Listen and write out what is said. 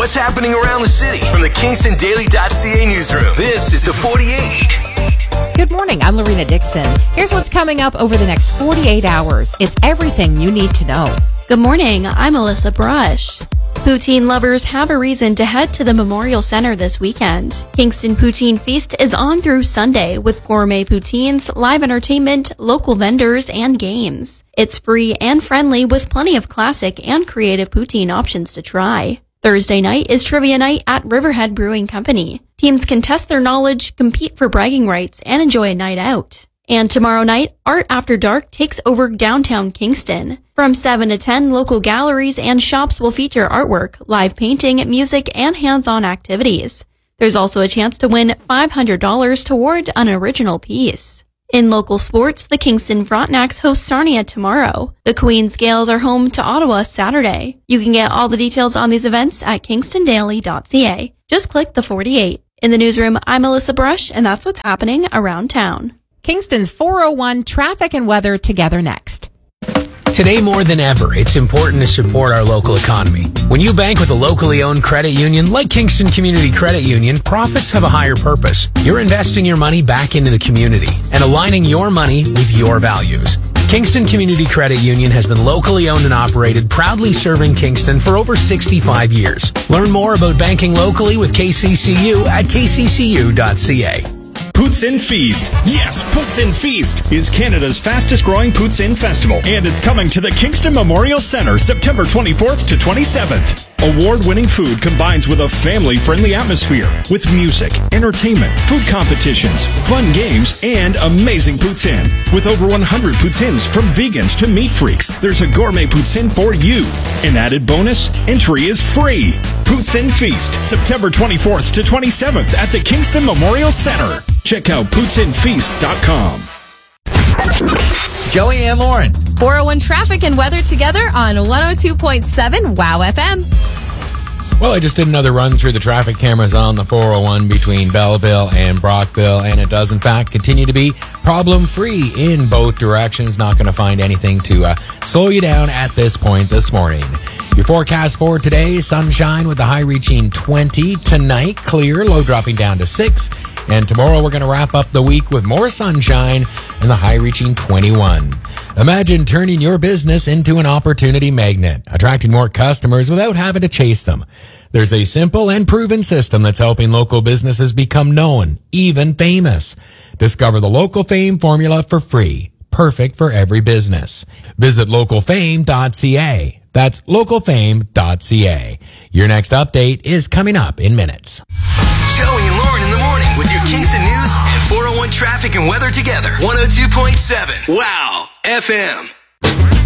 what's happening around the city from the KingstonDaily.ca newsroom. This is the 48. Good morning, I'm Lorena Dixon. Here's what's coming up over the next 48 hours. It's everything you need to know. Good morning, I'm Alyssa Brush. Poutine lovers have a reason to head to the Memorial Center this weekend. Kingston Poutine Feast is on through Sunday with gourmet poutines, live entertainment, local vendors, and games. It's free and friendly with plenty of classic and creative poutine options to try. Thursday night is trivia night at Riverhead Brewing Company. Teams can test their knowledge, compete for bragging rights, and enjoy a night out. And tomorrow night, Art After Dark takes over downtown Kingston. From 7 to 10, local galleries and shops will feature artwork, live painting, music, and hands-on activities. There's also a chance to win $500 toward an original piece. In local sports, the Kingston Frontenacs host Sarnia tomorrow. The Queen's Gales are home to Ottawa Saturday. You can get all the details on these events at KingstonDaily.ca. Just click the 48. In the newsroom, I'm Alyssa Brush, and that's what's happening around town. Kingston's 401 traffic and weather together next. Today more than ever, it's important to support our local economy. When you bank with a locally owned credit union like Kingston Community Credit Union, profits have a higher purpose. You're investing your money back into the community and aligning your money with your values. Kingston Community Credit Union has been locally owned and operated, proudly serving Kingston for over 65 years. Learn more about banking locally with KCCU at kccu.ca. Poutine Feast. Yes, Poutine Feast is Canada's fastest growing poutine festival, and it's coming to the Kingston Memorial Center September 24th to 27th. Award-winning food combines with a family-friendly atmosphere with music, entertainment, food competitions, fun games, and amazing poutine. With over 100 poutines from vegans to meat freaks, there's a gourmet poutine for you. An added bonus, entry is free. Poutine Feast, September 24th to 27th at the Kingston Memorial Center. Check out PoutineFeast.com. Joey and Lauren. 401 traffic and weather together on 102.7 WOW FM. Well, I just did another run through the traffic cameras on the 401 between Belleville and Brockville, and it does, in fact, continue to be problem-free in both directions. Not going to find anything to slow you down at this point this morning. Your forecast for today, sunshine with the high reaching 20. Tonight, clear, low dropping down to 6. And tomorrow, we're going to wrap up the week with more sunshine and the high reaching 21. Imagine turning your business into an opportunity magnet, attracting more customers without having to chase them. There's a simple and proven system that's helping local businesses become known, even famous. Discover the Local Fame formula for free. Perfect for every business. Visit localfame.ca. That's localfame.ca. Your next update is coming up in minutes. Joey and Lauren in the morning with your Kingston News and 401 traffic and weather together. 102.7 WOW FM.